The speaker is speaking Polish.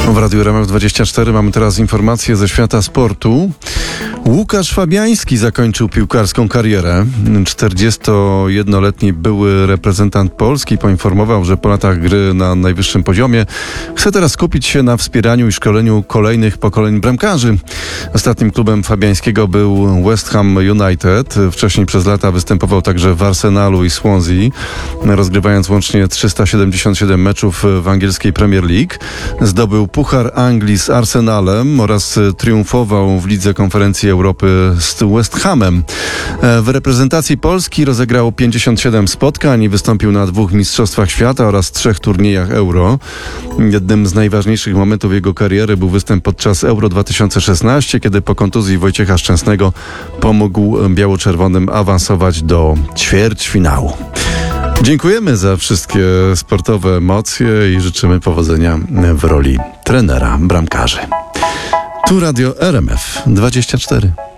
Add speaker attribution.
Speaker 1: W Radiu RMF24 mamy teraz informacje ze świata sportu. Łukasz Fabiański zakończył piłkarską karierę. 41-letni były reprezentant Polski poinformował, że po latach gry na najwyższym poziomie chce teraz skupić się na wspieraniu i szkoleniu kolejnych pokoleń bramkarzy. Ostatnim klubem Fabiańskiego był West Ham United. Wcześniej przez lata występował także w Arsenalu i Swansea, rozgrywając łącznie 377 meczów w angielskiej Premier League. Zdobył Puchar Anglii z Arsenalem oraz triumfował w Lidze Konferencji Europy z West Hamem. W reprezentacji Polski rozegrał 57 spotkań i wystąpił na 2 mistrzostwach świata oraz 3 turniejach Euro. Jednym z najważniejszych momentów jego kariery był występ podczas Euro 2016, kiedy po kontuzji Wojciecha Szczęsnego pomógł biało-czerwonym awansować do ćwierćfinału. Dziękujemy za wszystkie sportowe emocje i życzymy powodzenia w roli trenera bramkarzy. Tu Radio RMF 24.